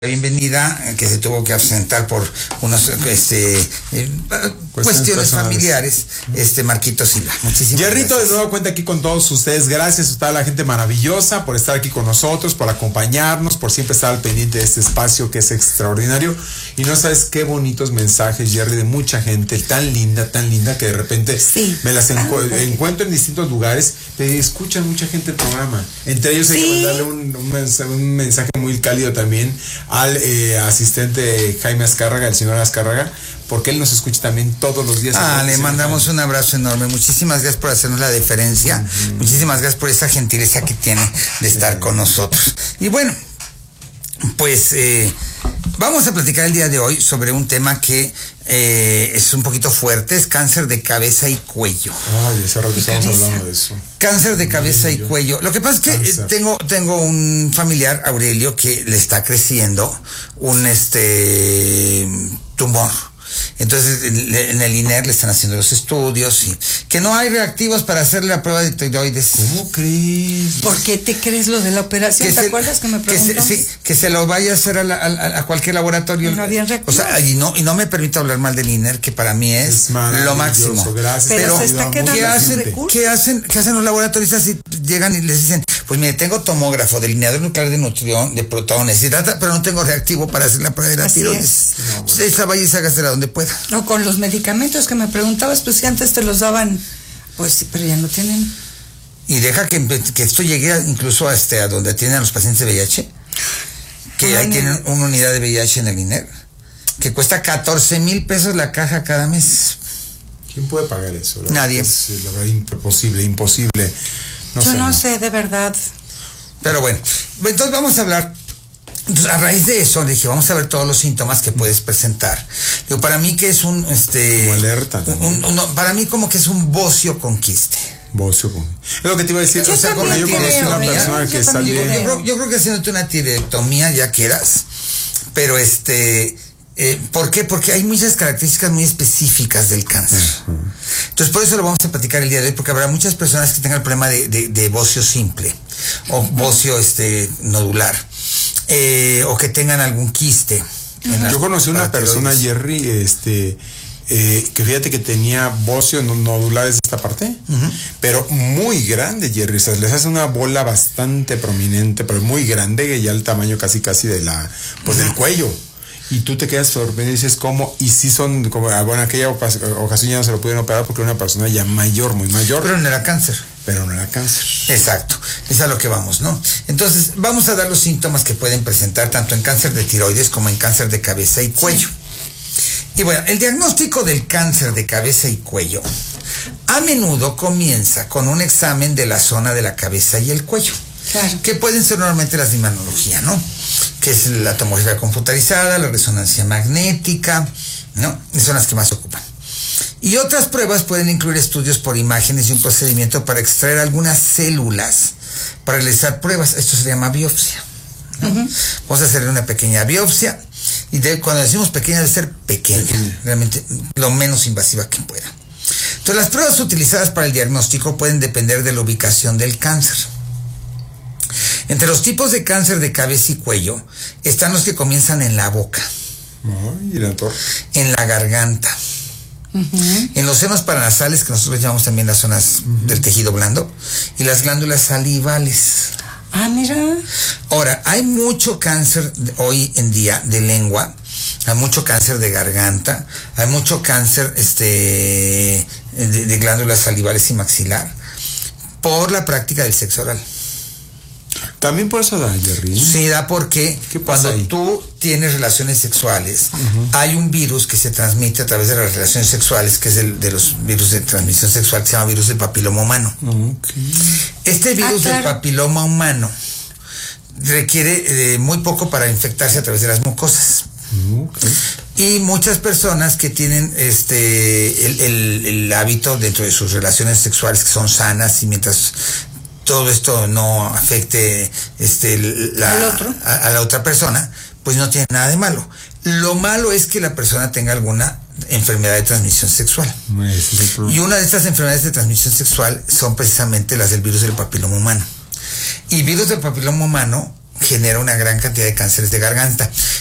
bienvenida, que se tuvo que ausentar por unos cuestiones familiares, Marquito Silva. Muchísimas Yerrito, gracias. de nuevo cuenta aquí con todos ustedes. Gracias a toda la gente maravillosa por estar aquí con nosotros, por acompañarnos, por siempre estar al pendiente de este espacio que es extraordinario. Y no sabes qué bonitos mensajes, Yerri, de mucha gente tan linda, que de repente me las encuentro en distintos lugares, pero escuchan mucha gente el programa. Entre ellos hay que mandarle un mensaje muy cálido también al asistente Jaime Azcárraga, el señor Azcárraga, porque él nos escucha también todos los días. Le mandamos un abrazo enorme. Muchísimas gracias por hacernos la deferencia. Muchísimas gracias por esa gentileza que tiene de estar con nosotros. Y bueno, pues vamos a platicar el día de hoy sobre un tema que es un poquito fuerte, es cáncer de cabeza y cuello. Ay, hace rato estamos hablando de eso. Cáncer de cabeza y cuello. Lo que pasa es que tengo un familiar, Aurelio, que le está creciendo un tumor. Entonces en el INER le están haciendo los estudios y que no hay reactivos para hacerle la prueba de tiroides. ¿Cómo crees? ¿Por qué te crees lo de la operación? ¿Te acuerdas que me preguntas? Que se lo vaya a hacer a cualquier laboratorio. No habían reactivos. O sea, y no me permito hablar mal del INER, que para mí es lo máximo. Gracias. Pero se está quedando ¿qué hacen los laboratoristas y llegan y les dicen, pues mire, tengo tomógrafo, delineador nuclear de nutrión, de protones, pero no tengo reactivo para hacer la prueba de la tiroides? Esa vaya y hágasela donde pueda. O con los medicamentos que me preguntabas, pues si antes te los daban, pues sí, pero ya no tienen. Y deja que esto llegue incluso a donde tienen a los pacientes de VIH, que ahí tienen una unidad de VIH en el INER, que cuesta 14,000 pesos la caja cada mes. ¿Quién puede pagar eso? Nadie. Es la verdad imposible. Yo no sé, de verdad. Pero bueno, entonces vamos a hablar. Entonces, a raíz de eso, le dije, vamos a ver todos los síntomas que puedes presentar. Digo, para mí que es como alerta. Para mí como que es un bocio con quiste. Es lo que te iba a decir. Yo conocí una persona que salió. Yo creo que haciéndote una tiroidectomía ya quieras, pero ¿por qué? Porque hay muchas características muy específicas del cáncer. Entonces, por eso lo vamos a platicar el día de hoy, porque habrá muchas personas que tengan el problema de bocio simple o bocio nodular, o que tengan algún quiste. Yo conocí una persona, Jerry, que fíjate que tenía bocio nodulares de esta parte, pero muy grande, Jerry. O sea, les hace una bola bastante prominente, pero muy grande, que ya el tamaño casi de del cuello. Y tú te quedas sorprendido y dices, ¿cómo? Y sí son, como, bueno, aquella ocasión ya no se lo pudieron operar porque era una persona ya mayor, muy mayor. Pero no era cáncer. Exacto, es a lo que vamos, ¿no? Entonces, vamos a dar los síntomas que pueden presentar tanto en cáncer de tiroides como en cáncer de cabeza y cuello. Y bueno, el diagnóstico del cáncer de cabeza y cuello a menudo comienza con un examen de la zona de la cabeza y el cuello. Claro. Que pueden ser normalmente las de imanología, ¿no? Que es la tomografía computarizada, la resonancia magnética, ¿no? Son las que más se ocupan. Y otras pruebas pueden incluir estudios por imágenes y un procedimiento para extraer algunas células, para realizar pruebas. Esto se llama biopsia, ¿no? Vamos a hacerle una pequeña biopsia, y cuando decimos pequeña, debe ser pequeña, realmente lo menos invasiva que pueda. Entonces, las pruebas utilizadas para el diagnóstico pueden depender de la ubicación del cáncer. Entre los tipos de cáncer de cabeza y cuello están los que comienzan en la boca, en la garganta, en los senos paranasales, que nosotros llamamos también las zonas del tejido blando, y las glándulas salivales. Mira. Ahora, hay mucho cáncer hoy en día de lengua, hay mucho cáncer de garganta, hay mucho cáncer de glándulas salivales y maxilar por la práctica del sexo oral. También por eso da, Jerry. Sí, da porque cuando tú tienes relaciones sexuales, hay un virus que se transmite a través de las relaciones sexuales, que es de los virus de transmisión sexual, que se llama virus del papiloma humano. Este virus del papiloma humano requiere muy poco para infectarse a través de las mucosas. Y muchas personas que tienen el hábito dentro de sus relaciones sexuales, que son sanas, y mientras todo esto no afecte a la otra persona, pues no tiene nada de malo. Lo malo es que la persona tenga alguna enfermedad de transmisión sexual. Y una de estas enfermedades de transmisión sexual son precisamente las del virus del papiloma humano. Y virus del papiloma humano genera una gran cantidad de cánceres de garganta.